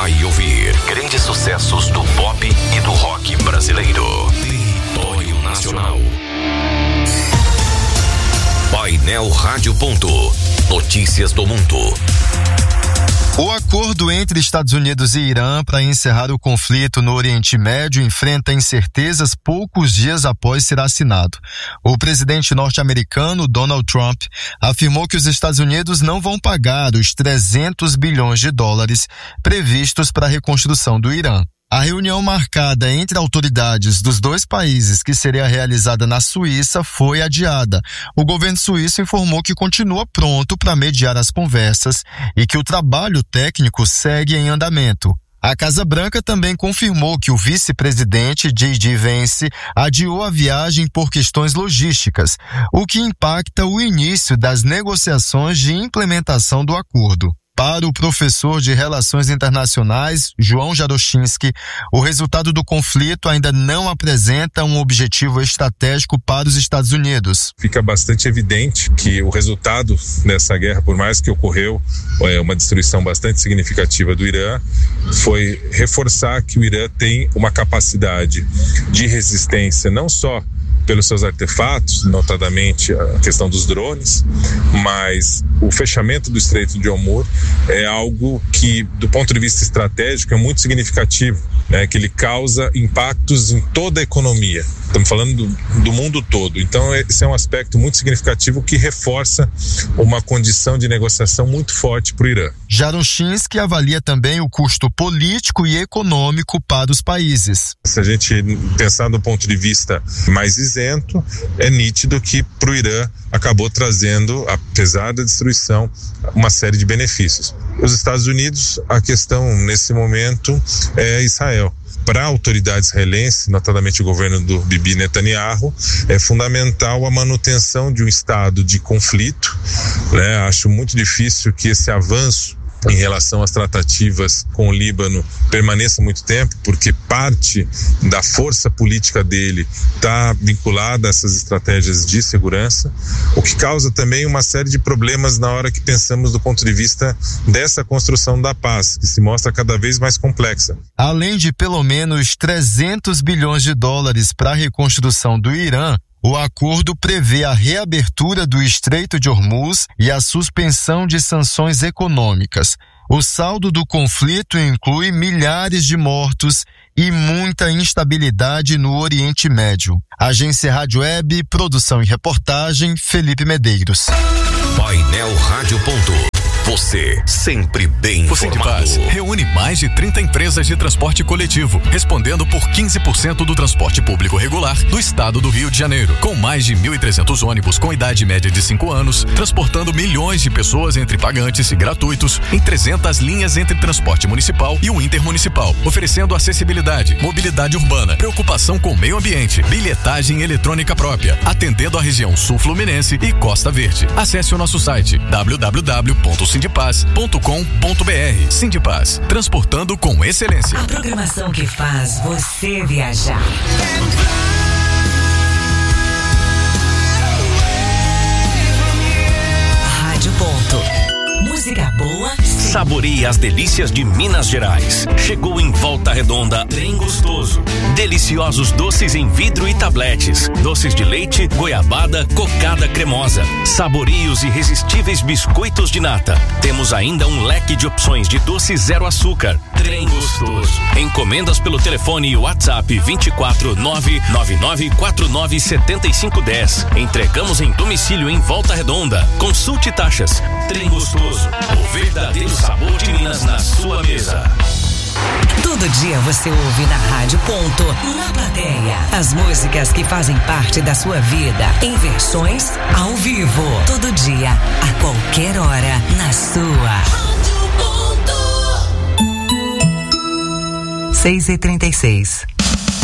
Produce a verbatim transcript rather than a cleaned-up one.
vai ouvir grandes sucessos do pop e do rock brasileiro. Território Nacional. Painel Rádio Ponto. Notícias do mundo. O acordo entre Estados Unidos e Irã para encerrar o conflito no Oriente Médio enfrenta incertezas poucos dias após ser assinado. O presidente norte-americano Donald Trump afirmou que os Estados Unidos não vão pagar os trezentos bilhões de dólares previstos para a reconstrução do Irã. A reunião marcada entre autoridades dos dois países, que seria realizada na Suíça, foi adiada. O governo suíço informou que continua pronto para mediar as conversas e que o trabalho técnico segue em andamento. A Casa Branca também confirmou que o vice-presidente J D Vance adiou a viagem por questões logísticas, o que impacta o início das negociações de implementação do acordo. Para o professor de Relações Internacionais, João Jaroschinski, o resultado do conflito ainda não apresenta um objetivo estratégico para os Estados Unidos. Fica bastante evidente que o resultado dessa guerra, por mais que ocorreu é, uma destruição bastante significativa do Irã, foi reforçar que o Irã tem uma capacidade de resistência não só pelos seus artefatos, notadamente a questão dos drones, mas o fechamento do Estreito de Hormuz é algo que, do ponto de vista estratégico, é muito significativo, né? Que ele causa impactos em toda a economia. Estamos falando do, do mundo todo. Então, esse é um aspecto muito significativo que reforça uma condição de negociação muito forte para o Irã. Jaroschinski avalia também o custo político e econômico para os países. Se a gente pensar do ponto de vista mais isento, é nítido que para o Irã acabou trazendo, apesar da destruição, uma série de benefícios. Os Estados Unidos, a questão nesse momento é Israel. Para a autoridade israelense, notadamente o governo do Bibi Netanyahu, é fundamental a manutenção de um estado de conflito, né? Acho muito difícil que esse avanço em relação às tratativas com o Líbano permaneça muito tempo, porque parte da força política dele está vinculada a essas estratégias de segurança, o que causa também uma série de problemas na hora que pensamos do ponto de vista dessa construção da paz, que se mostra cada vez mais complexa. Além de pelo menos trezentos bilhões de dólares para a reconstrução do Irã, o acordo prevê a reabertura do Estreito de Hormuz e a suspensão de sanções econômicas. O saldo do conflito inclui milhares de mortos e muita instabilidade no Oriente Médio. Agência Rádio Web, produção e reportagem, Felipe Medeiros. Painel Rádio Ponto. Você sempre bem informado. O Sindipaz reúne mais de trinta empresas de transporte coletivo, respondendo por quinze por cento do transporte público regular do estado do Rio de Janeiro. Com mais de mil e trezentos ônibus com idade média de cinco anos, transportando milhões de pessoas entre pagantes e gratuitos em trezentas linhas entre transporte municipal e o intermunicipal, oferecendo acessibilidade, mobilidade urbana, preocupação com o meio ambiente, bilhetagem eletrônica própria, atendendo a região sul fluminense e Costa Verde. Acesse o nosso site w w w ponto sindipaz ponto com ponto b r. Sindipaz, transportando com excelência. A programação que faz você viajar. Rádio Ponto. Música boa. Saboreie as delícias de Minas Gerais. Chegou em Volta Redonda, Trem Gostoso. Deliciosos doces em vidro e tabletes. Doces de leite, goiabada, cocada cremosa. Saboreie os irresistíveis biscoitos de nata. Temos ainda um leque de opções de doces zero açúcar. Trem Gostoso. Encomendas pelo telefone e WhatsApp vinte e quatro, nove nove nove quatro nove sete cinco um zero. Entregamos em domicílio em Volta Redonda. Consulte taxas. Trem Gostoso. O verdadeiro sabor de Minas na sua mesa. Todo dia você ouve na Rádio Ponto, na plateia, as músicas que fazem parte da sua vida, em versões ao vivo. Todo dia, a qualquer hora, na sua Rádio Ponto. seis e trinta e seis.